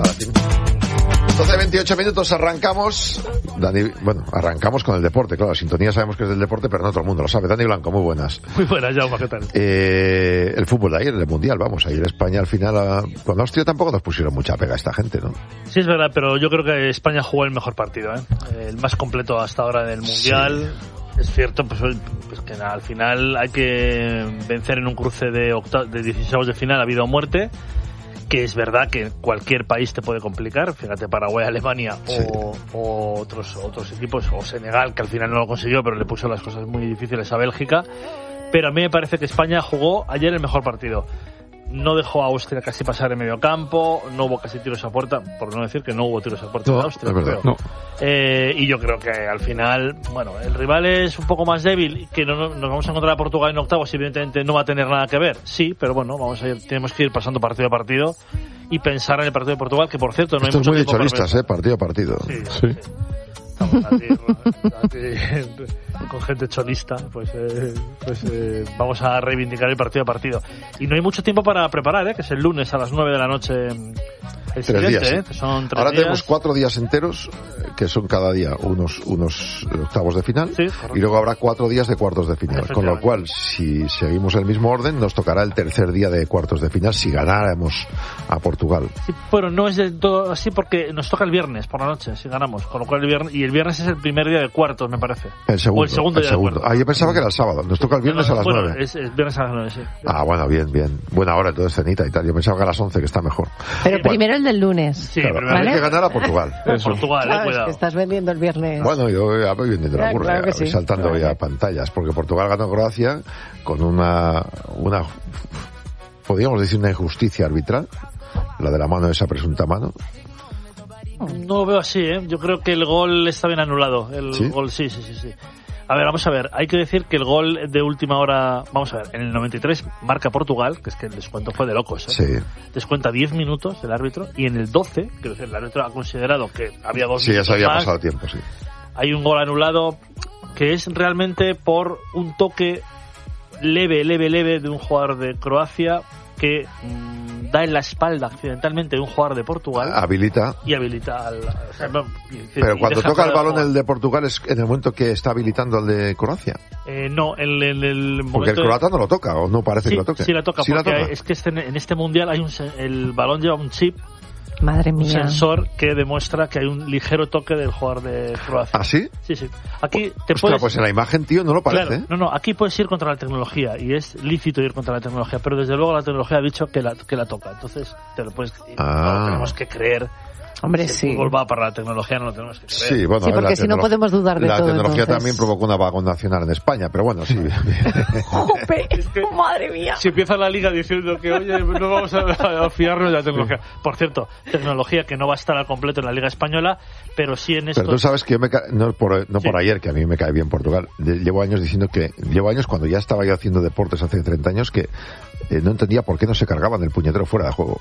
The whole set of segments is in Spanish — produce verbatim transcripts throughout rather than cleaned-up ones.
para fin. doce veintiocho minutos, arrancamos. Dani, bueno, arrancamos con el deporte, claro, la sintonía sabemos que es del deporte, pero no todo el mundo lo sabe. Dani Blanco, muy buenas. Muy buenas, Jaume, ¿qué tal? Eh, el fútbol de ayer, el Mundial, vamos, ayer España al final, a, con Austria tampoco nos pusieron mucha pega a esta gente, ¿no? Sí, es verdad, pero yo creo que España jugó el mejor partido, ¿eh? El más completo hasta ahora del Mundial. Sí. Es cierto, pues, pues que nada, al final hay que vencer en un cruce de, octavos, de dieciséis de final, ha habido muerte. Que es verdad que cualquier país te puede complicar, fíjate, Paraguay, Alemania o, sí. o otros otros equipos, o Senegal, que al final no lo consiguió, pero le puso las cosas muy difíciles a Bélgica. Pero a mí me parece que España jugó ayer el mejor partido. No dejó a Austria casi pasar en medio campo, no hubo casi tiros a puerta, por no decir que no hubo tiros a puerta no, en Austria. Es verdad, no. eh, y yo creo que al final, bueno, el rival es un poco más débil, que no, nos vamos a encontrar a Portugal en octavos, y evidentemente no va a tener nada que ver, sí, pero bueno, vamos a ir, tenemos que ir pasando partido a partido y pensar en el partido de Portugal, que por cierto no Esto hay mucho es muy tiempo de cholistas, eh, partido a partido. Sí, sí. sí. Estamos aquí, aquí, con gente cholista, pues, eh, pues eh, vamos a reivindicar el partido a partido. Y no hay mucho tiempo para preparar, ¿eh? Que es el lunes a las nueve de la noche. El tres días, ¿eh? sí. Que son tres Ahora días. tenemos cuatro días enteros, que son cada día unos unos octavos de final, sí, y luego habrá cuatro días de cuartos de final. Con lo cual, si seguimos el mismo orden, nos tocará el tercer día de cuartos de final si ganáramos a Portugal. Sí, bueno, no es del todo así porque nos toca el viernes por la noche, si ganamos. Con lo cual el viernes, y el viernes es el primer día de cuartos, me parece. El segundo. O el segundo el día segundo. de cuartos. Ah, yo pensaba que era el sábado. Nos toca el viernes no, no, a las bueno, nueve. Es, es viernes a las nueve, sí. Ah, bueno, bien, bien. Buena hora, entonces cenita y tal. Yo pensaba que a las once, que está mejor. Pero bueno, primero el del lunes. Sí, claro, primero. Hay ¿vale? que ganar a Portugal. Eso. Portugal, claro, eh, cuidado. Es que estás vendiendo el viernes. Bueno, yo ya voy vendiendo la Claro, burra, claro que ya, voy sí. saltando Claro. ya pantallas, porque Portugal ganó a Croacia con una, una, podríamos decir una injusticia arbitral, la de la mano, esa presunta mano. No lo veo así, ¿eh? Yo creo que el gol está bien anulado. El ¿Sí? gol, sí, sí, sí, sí. A ver, vamos a ver. Hay que decir que el gol de última hora, vamos a ver, en el noventa y tres marca Portugal, que es que el descuento fue de locos, ¿eh? Sí. Descuenta diez minutos el árbitro, y en el doce, que el árbitro ha considerado que había dos Sí, ya minutos se había más, pasado tiempo, sí. hay un gol anulado que es realmente por un toque leve, leve, leve de un jugador de Croacia que mmm, da en la espalda accidentalmente de un jugador de Portugal. Habilita. Y habilita al... O sea, no, y, Pero y cuando deja toca el fuera balón juego. el de Portugal es en el momento que está habilitando al de Croacia. Eh, no, en el, el, el momento... Porque el croata no lo toca, o no parece sí, que lo toque. Sí la toca, ¿Sí porque la toca? es que este, en este mundial hay un, el balón lleva un chip, Madre un mía. sensor que demuestra que hay un ligero toque del jugador de Croacia. ¿Ah, sí? Sí, sí. Aquí te Ostras, puedes... pues en la imagen, tío, no lo parece. Claro, ¿eh? no, no, aquí puedes ir contra la tecnología y es lícito ir contra la tecnología, pero desde luego la tecnología ha dicho que la, que la toca, entonces te lo puedes... Ah. No, tenemos que creer. Hombre, Si sí. el fútbol va para la tecnología, no lo tenemos que creer. Sí, bueno, Sí, a ver, porque la si no tecnolo- podemos dudar de la todo, tecnología entonces. también provocó una vagón nacional en España, pero bueno, sí. ¡Jope! Es que- ¡Madre mía! Si empieza la liga diciendo que, oye, no vamos a, a fiarnos de la tecnología. Por cierto, tecnología que no va a estar al completo en la liga española, pero sí en esto... Pero tú sabes que yo me ca- no por, no Sí. por ayer, que a mí me cae bien Portugal. De- llevo años diciendo que, llevo años cuando ya estaba yo haciendo deportes hace treinta años, que eh, no entendía por qué no se cargaban el puñetero fuera de juego.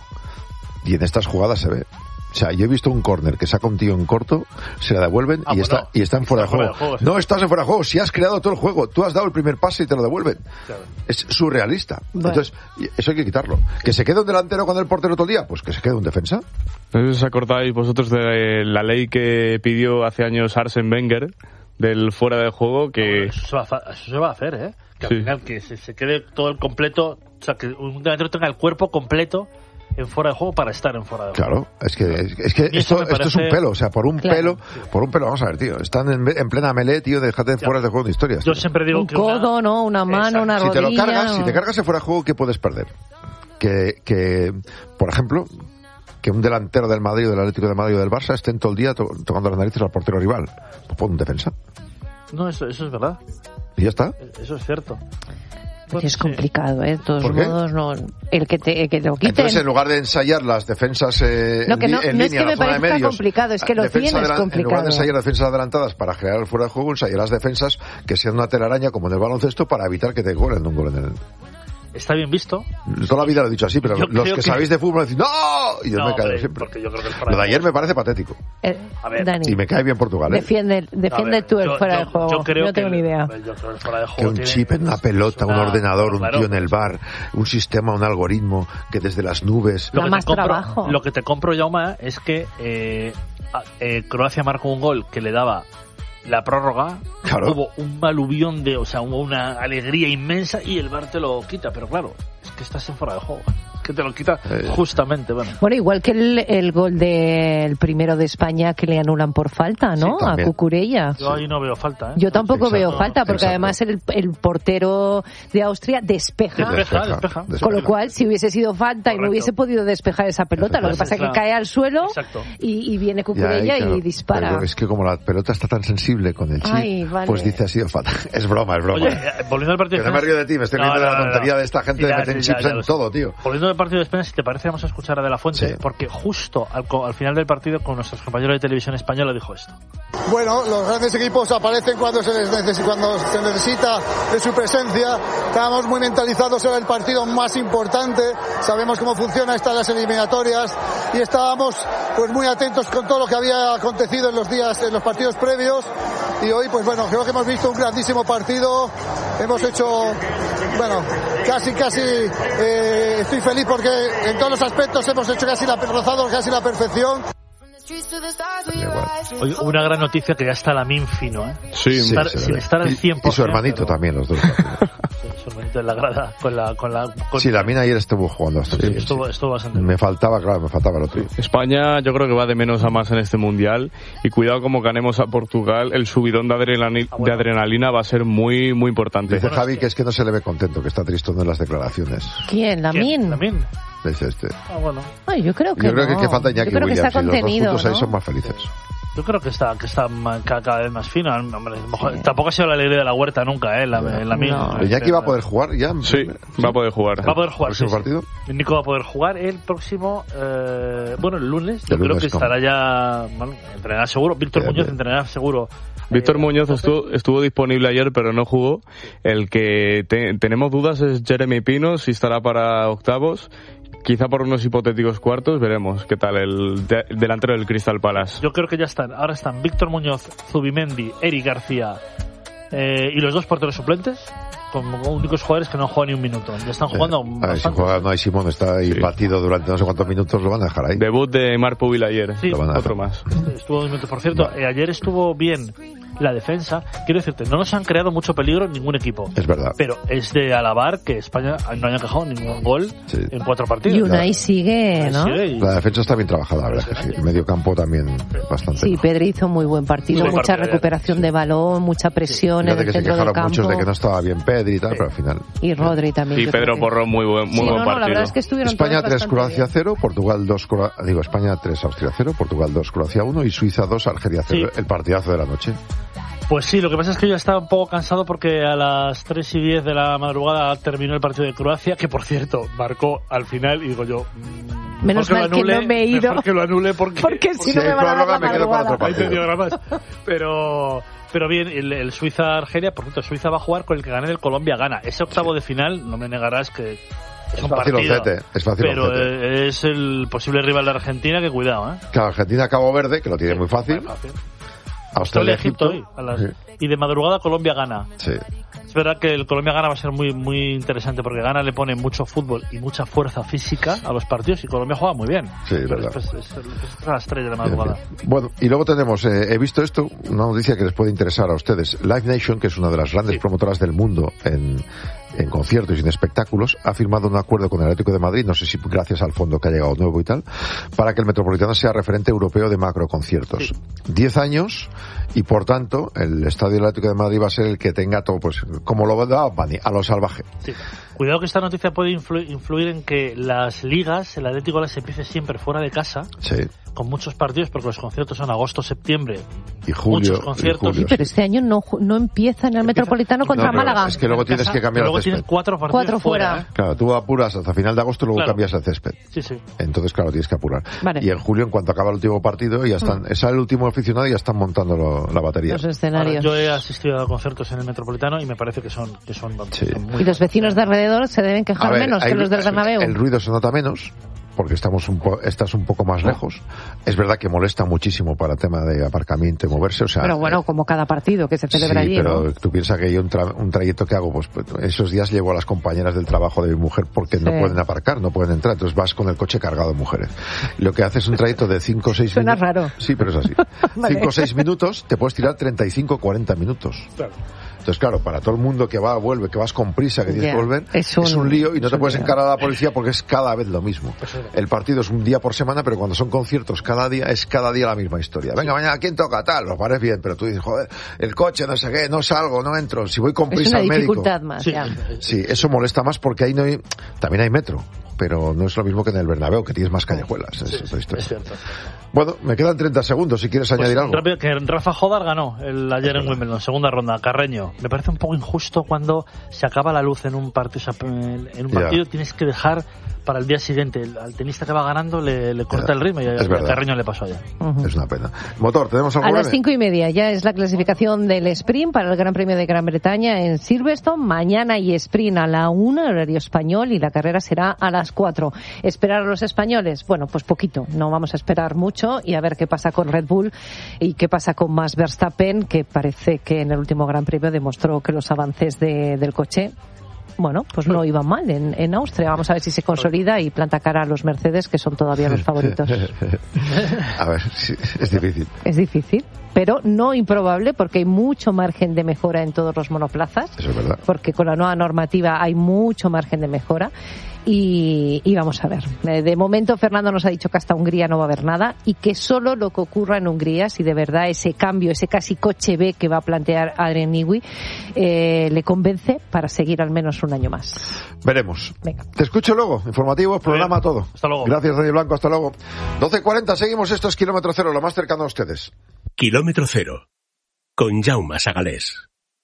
Y en estas jugadas se ve. O sea, yo he visto un córner que saca un tío en corto, se la devuelven Ah, y, bueno, está, y está en fuera, está de, fuera juego. de juego, sí. No estás en fuera de juego, si has creado todo el juego, tú has dado el primer pase y te lo devuelven. Claro. Es surrealista. Bueno. Entonces, y- eso hay que quitarlo. ¿Que se quede un delantero con el portero todo el día? Pues que se quede un defensa. No sé si os acordáis vosotros de la ley que pidió hace años Arsène Wenger del fuera de juego, que... Eso se va a, fa- eso se va a hacer, ¿eh? Que Sí. al final que se, se quede todo el completo, o sea, que un delantero tenga el cuerpo completo en fuera de juego para estar en fuera de juego. Claro, es que, es, es que Y eso esto, me esto es un parece- pelo, o sea, por un Claro. pelo, por un pelo, vamos a ver, tío, están en, en plena melee, tío, déjate de Ya. fuera de juego de historias. Yo tío. siempre digo Un que una- codo, ¿no? Una mano, Exacto. una Si te rodilla. lo cargas, si ¿no? te cargas en fuera de juego, ¿qué puedes perder? Que, que, por ejemplo, que un delantero del Madrid, del Atlético de Madrid o del Barça estén todo el día to- tocando las narices al portero rival. Pues pon un defensa. No, eso, eso es verdad. Y ya está. Eso es cierto. Pues es Sí. complicado, ¿eh? De todos ¿Por qué? modos, no. El que, te, el que lo quiten. Entonces, en lugar de ensayar las defensas eh, No, que en, no- li- en no es línea, que me la zona de parezca medios, complicado, es que lo defensa tienes adelan- En lugar complicado. de ensayar defensas adelantadas para generar el fuera de juego, ensayar las defensas que sean una telaraña como en el baloncesto para evitar que te cuelen un gol en el... está bien visto. Toda la vida lo he dicho así, pero Yo los creo que, que- sabéis de fútbol decís ¡no! Y yo No, me callo hombre, siempre. porque yo creo que el fuera Lo de de ayer juego- me parece patético. Eh, A ver, Dani, Y me cae bien Portugal, ¿eh? defiende, defiende A ver, tú el yo- fuera yo- de juego. Yo creo no tengo que ni el- idea. Yo creo que el fuera de Que juego un tiene- chip en una es pelota, un una- ordenador, un claro, tío en el bar, un sistema, un algoritmo, que desde las nubes... Da que más te compro, trabajo. Lo que te compro, Jaume, es que eh, a- eh, Croacia marcó un gol que le daba la prórroga. Claro. Hubo un aluvión de, o sea, hubo una alegría inmensa y el V A R te lo quita. Pero claro, es que estás en fuera de juego. Es que te lo quita Eh. justamente, bueno. Bueno, igual que el, el gol del primero de España que le anulan por falta, ¿no? Sí, a también. Cucurella. Yo ahí no veo falta, ¿eh? Yo tampoco Exacto. veo falta, porque Exacto. además el, el portero de Austria despeja. Despeja, despeja. despeja. Con lo cual, si hubiese sido falta y no Correcto. hubiese podido despejar esa pelota, lo que pasa es que Claro. cae al suelo Exacto. y, y viene Ya, Cucurella claro, y dispara. pero es que como la pelota está tan sensible con el chip, Ay, vale. pues dice ha sido fatal. Es broma, es broma. Oye, eh, volviendo al partido Que no me río de ti, me estoy riendo de la tontería de esta gente de Ya, meter sí, ya, chips ya en lo sé. todo, tío. Volviendo al partido de España, si te parece, vamos a escuchar a De La Fuente, Sí. porque justo al, co- al final del partido, con nuestros compañeros de televisión española, dijo esto. Bueno, los grandes equipos aparecen cuando se, les necesi- cuando se necesita de su presencia. Estábamos muy mentalizados, era el partido más importante. Sabemos cómo funciona estas las eliminatorias y estábamos pues muy atentos con todo lo que había acontecido en los días, en los partidos previos. Y hoy, pues bueno, creo que hemos visto un grandísimo partido. Hemos hecho, bueno, casi, casi, eh, estoy feliz porque en todos los aspectos hemos hecho casi la, rozado casi la perfección. Oye, una gran noticia que ya está la Min fino, ¿eh? Sí, Sí, estar- se sin ve. estar al Y- cien por ciento. Y su hermanito pero- también, los dos. Sí, su hermanito en la grada, con la... Con la con- Sí, la mina ayer estuvo jugando bastante bien. estuvo, sí. estuvo bastante bien. Me faltaba, claro, me faltaba el otro. España yo creo que va de menos a más en este mundial y cuidado como ganemos a Portugal, el subidón de, adrenali- Ah, bueno. de adrenalina va a ser muy muy importante. Dice Javi que es que no se le ve contento, que está tristón en las declaraciones. ¿Quién? ¿Quién? ¿Lamin? ¿Lamin? Dice este. Ah, bueno. Ay, yo creo que Yo creo que, no. que falta Iñaki Yo creo que Williams está y los dos contenido, puntos ahí ¿no? son más felices. Yo creo que está que está ma- ca- cada vez más fino. Hombre, mejor- tampoco ha sido la alegría de la huerta nunca, ¿eh? La, la Min. No. Iñaki va a poder jugar ya. Sí, va a poder jugar. Va a poder jugar. ¿Próximo sí, sí. partido? Nico va a poder jugar el próximo, eh, bueno, el lunes. Yo El creo lunes, que ¿cómo? estará ya, bueno, entrenará seguro. Víctor Bien, Muñoz bien. entrenará seguro. Víctor Eh, Muñoz a tope. estuvo, estuvo disponible ayer pero no jugó. El que te- tenemos dudas es Jeremy Pino, si estará para octavos. Quizá por unos hipotéticos cuartos, veremos qué tal el, de- el delantero del Crystal Palace. Yo creo que ya están. Ahora están Víctor Muñoz, Zubimendi, Eric García eh, y los dos porteros suplentes, como únicos jugadores que no han jugado ni un minuto. Ya están jugando A ver, si bastante. juega no hay Simón, está ahí Sí. batido durante no sé cuántos minutos, lo van a dejar ahí. Debut de Marc Pubil ayer, Sí. Lo van a otro dejar. más. Estuvo dos minutos. Por cierto, eh, ayer estuvo bien la defensa. Quiero decirte, no nos han creado mucho peligro ningún equipo. Es verdad. Pero es de alabar que España no haya encajado ningún gol Sí. en cuatro partidos. Y Unai sigue, ¿no? Sí, y- La defensa está bien trabajada, la verdad es que sí. El medio campo también bastante. Sí, Pedri hizo muy buen partido, Muy buen mucha partido, recuperación de balón, mucha presión Fíjate en que el se centro del quejaron campo. muchos de que no estaba bien Pedri y tal, pero al final. Y Rodri también. Y yo Pedro creo que- Porro, muy buen, muy Sí, buen no, no, la partido. verdad es que estuvieron España todos tres, bastante Croacia bien. cero, Portugal dos, Croa- digo, España tres, Austria cero, Portugal dos, Croacia uno y Suiza dos, Argelia cero. Sí. El partidazo de la noche. Pues sí, lo que pasa es que yo ya estaba un poco cansado porque a las tres y diez de la madrugada terminó el partido de Croacia, que por cierto marcó al final y digo yo... mm, Menos mejor mal lo que anule, no me he ido. Mejor que lo anule porque... Porque si Sí, no me van a dar la prórroga me quedo para madrugada. otro Ahí partido. te digo nada más. Pero, pero bien, el, el Suiza-Argelia, por cierto, Suiza va a jugar con el que gane el Colombia-Gana. Ese octavo de final, no me negarás que es un fácil partido. oncete, es fácil pero oncete. eh, es el posible rival de Argentina, que cuidado, ¿eh? Claro, Argentina, Cabo Verde, que lo tiene muy fácil. Muy fácil. Australia, Australia-Egipto Egipto. hoy. a las- Sí. Y de madrugada Colombia gana. Sí. Es verdad que el Colombia-Gana va a ser muy muy interesante porque Gana le pone mucho fútbol y mucha fuerza física a los partidos y Colombia juega muy bien. Sí, Pero verdad. después es, es a las tres de la Bien, madrugada. bien. Bueno, y luego tenemos, eh, he visto esto, una noticia que les puede interesar a ustedes. Live Nation, que es una de las grandes Sí. promotoras del mundo en, en conciertos y en espectáculos, ha firmado un acuerdo con el Atlético de Madrid, no sé si gracias al fondo que ha llegado nuevo y tal, para que el Metropolitano sea referente europeo de macroconciertos. Sí. Diez años y, por tanto, el Estadio del Atlético de Madrid va a ser el que tenga todo, pues, como lo da Bani, a lo salvaje. Sí. Cuidado que esta noticia puede influ- influir en que las ligas, el Atlético las empiece siempre fuera de casa, Sí. con muchos partidos, porque los conciertos son agosto-septiembre, y julio. Muchos conciertos. Y julio, sí, pero este año no, no empieza en el empieza, Metropolitano contra no, Málaga. Es que luego tienes que cambiar luego el césped. Luego tienes cuatro partidos cuatro fuera. fuera. ¿eh? Claro, tú apuras hasta final de agosto y luego claro. cambias el césped. Sí, sí. Entonces, claro, tienes que apurar. Vale. Y en julio, en cuanto acaba el último partido, ya están, mm. sale el último aficionado y ya están montando lo, la batería. Los escenarios. Ahora, yo he asistido a conciertos en el Metropolitano y me parece que son, que son, sí. son muy y los vecinos de alrededor se deben quejar ver, menos hay, que los del Bernabéu. El ruido se nota menos, porque estamos un po estás un poco más lejos. Es verdad que molesta muchísimo para el tema de aparcamiento y moverse, o sea... Pero bueno, eh, como cada partido que se celebra sí, allí, pero ¿no? tú piensas que yo un, tra un trayecto que hago, pues, pues esos días llevo a las compañeras del trabajo de mi mujer porque sí. no pueden aparcar, no pueden entrar, entonces vas con el coche cargado de mujeres. Lo que haces es un trayecto de cinco o seis minutos... Suena raro. Sí, pero es así. Vale. cinco o seis minutos, te puedes tirar treinta y cinco o cuarenta minutos. Claro. Entonces, claro, para todo el mundo que va, vuelve, que vas con prisa, que tienes yeah. que volver, es un, es un lío y no te puedes lío. encarar a la policía porque es cada vez lo mismo. El partido es un día por semana, pero cuando son conciertos cada día, es cada día la misma historia. Venga, mañana, ¿quién toca? Tal, lo pares bien, pero tú dices, joder, el coche, no sé qué, no salgo, no entro. Si voy con prisa al médico... Es una dificultad más, sí. ya. Sí, eso molesta más porque ahí no hay... También hay metro, pero no es lo mismo que en el Bernabéu, que tienes más callejuelas. Sí, es otra historia. Es cierto. Bueno, me quedan treinta segundos si quieres pues añadir algo. Rápido, que Rafa Jodar ganó el ayer en Wimbledon, segunda ronda, Carreño. Me parece un poco injusto cuando se acaba la luz en un partido, o sea, en un partido tienes que dejar para el día siguiente. Al tenista que va ganando le, le corta ya. el ritmo y a, a Carreño le pasó allá. Uh-huh. Es una pena. Motor, ¿tenemos algo? A las cinco y media ya es la clasificación del sprint para el Gran Premio de Gran Bretaña en Silverstone. Mañana hay sprint a la una, horario español, y la carrera será a las cuatro. ¿Esperar a los españoles? Bueno, pues poquito. No vamos a esperar mucho y a ver qué pasa con Red Bull y qué pasa con Max Verstappen, que parece que en el último Gran Premio demostró que los avances de, del coche, bueno, pues no iban mal en, en Austria. Vamos a ver si se consolida y planta cara a los Mercedes, que son todavía los favoritos. A ver, sí, es difícil. Es difícil, pero no improbable, porque hay mucho margen de mejora en todos los monoplazas. Eso es verdad. Porque con la nueva normativa hay mucho margen de mejora. Y, y vamos a ver. De momento Fernando nos ha dicho que hasta Hungría no va a haber nada y que solo lo que ocurra en Hungría, si de verdad ese cambio, ese casi coche B que va a plantear Adrian Newey, eh, le convence para seguir al menos un año más. Veremos. Venga. Te escucho luego. Informativos, programa, Bien. todo. Hasta luego. Gracias, Daniel Blanco. Hasta luego. doce cuarenta, seguimos. Esto es Kilómetro Cero, lo más cercano a ustedes. Kilómetro Cero, con Jaume Sagalés.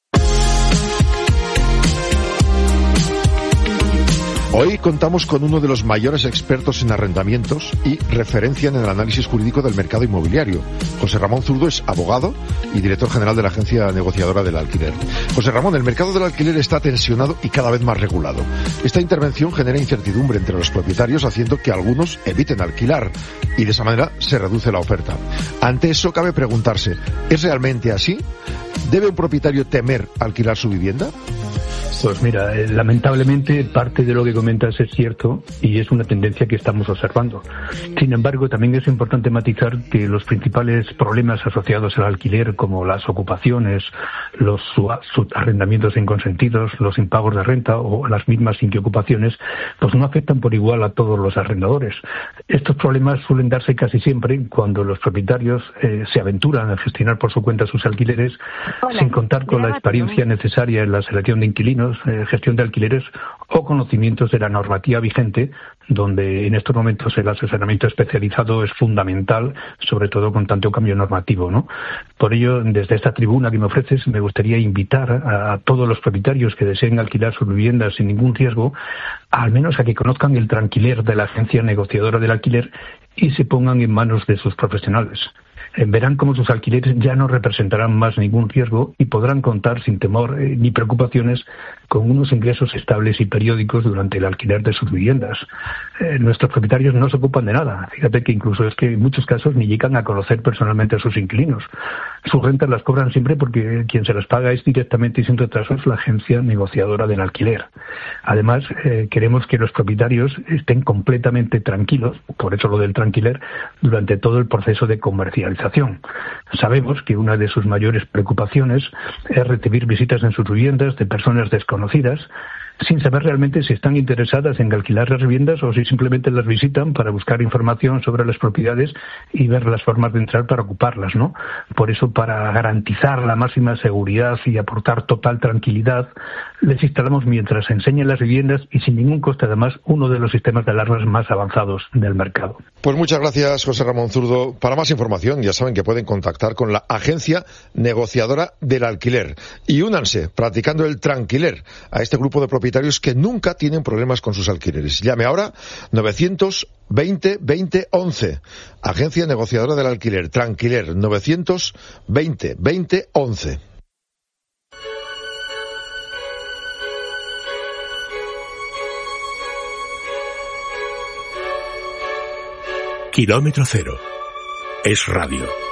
Hoy contamos con uno de los mayores expertos en arrendamientos y referencia en el análisis jurídico del mercado inmobiliario. José Ramón Zurdo es abogado y director general de la agencia negociadora del alquiler. José Ramón, el mercado del alquiler está tensionado y cada vez más regulado. Esta intervención genera incertidumbre entre los propietarios, haciendo que algunos eviten alquilar y de esa manera se reduce la oferta. Ante eso cabe preguntarse, ¿es realmente así? ¿Debe un propietario temer alquilar su vivienda? Pues mira, eh, lamentablemente parte de lo que comentas es cierto y es una tendencia que estamos observando. Sin embargo, también es importante matizar que los principales problemas asociados al alquiler, como las ocupaciones, los arrendamientos inconsentidos, los impagos de renta o las mismas inquiocupaciones, pues no afectan por igual a todos los arrendadores. Estos problemas suelen darse casi siempre cuando los propietarios eh, se aventuran a gestionar por su cuenta sus alquileres. Hola, sin contar con la experiencia necesaria en la selección de inquilinos, eh, gestión de alquileres o conocimientos de la normativa vigente, donde en estos momentos el asesoramiento especializado es fundamental, sobre todo con tanto cambio normativo, ¿no? Por ello, desde esta tribuna que me ofreces, me gustaría invitar a, a todos los propietarios que deseen alquilar sus viviendas sin ningún riesgo, al menos a que conozcan el tranquiler de la agencia negociadora del alquiler y se pongan en manos de sus profesionales. Verán cómo sus alquileres ya no representarán más ningún riesgo y podrán contar sin temor eh, ni preocupaciones con unos ingresos estables y periódicos durante el alquiler de sus viviendas. Eh, nuestros propietarios no se ocupan de nada. Fíjate que incluso es que en muchos casos ni llegan a conocer personalmente a sus inquilinos. Sus rentas las cobran siempre porque quien se las paga es directamente y sin retrasos la agencia negociadora del alquiler. Además, eh, queremos que los propietarios estén completamente tranquilos, por eso lo del tranquiler, durante todo el proceso de comercialización. Sabemos que una de sus mayores preocupaciones es recibir visitas en sus viviendas de personas desconocidas, sin saber realmente si están interesadas en alquilar las viviendas o si simplemente las visitan para buscar información sobre las propiedades y ver las formas de entrar para ocuparlas, ¿no? Por eso, para garantizar la máxima seguridad y aportar total tranquilidad, les instalamos mientras enseñan las viviendas y sin ningún coste, además, uno de los sistemas de alarmas más avanzados del mercado. Pues muchas gracias, José Ramón Zurdo. Para más información, ya saben que pueden contactar con la Agencia Negociadora del Alquiler y únanse, practicando el tranquiler, a este grupo de propietarios que nunca tienen problemas con sus alquileres. Llame ahora novecientos veinte veinte once. Agencia Negociadora del Alquiler, Tranquiler, novecientos veinte veinte once. Kilómetro Cero. Es radio.